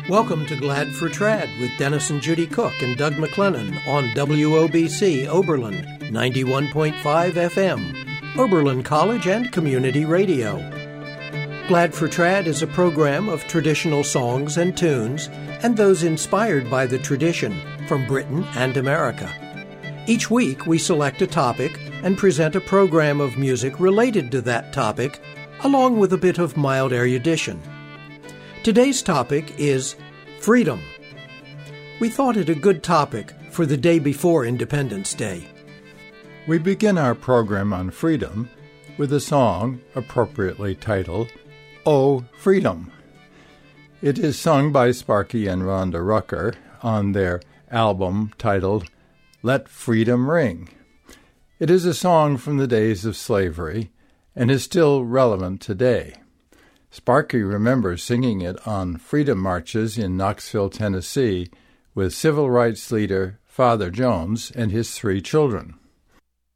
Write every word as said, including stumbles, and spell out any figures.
Welcome to Glad for Trad with Dennis and Judy Cook and Doug McLennan on W O B C Oberlin ninety-one point five F M, Oberlin College and Community Radio. Glad for Trad is a program of traditional songs and tunes and those inspired by the tradition from Britain and America. Each week we select a topic and present a program of music related to that topic, along with a bit of mild erudition. Today's topic is freedom. We thought it a good topic for the day before Independence Day. We begin our program on freedom with a song appropriately titled, Oh, Freedom. It is sung by Sparky and Rhonda Rucker on their album titled Let Freedom Ring. It is a song from the days of slavery and is still relevant today. Sparky remembers singing it on freedom marches in Knoxville, Tennessee, with civil rights leader Father Jones and his three children.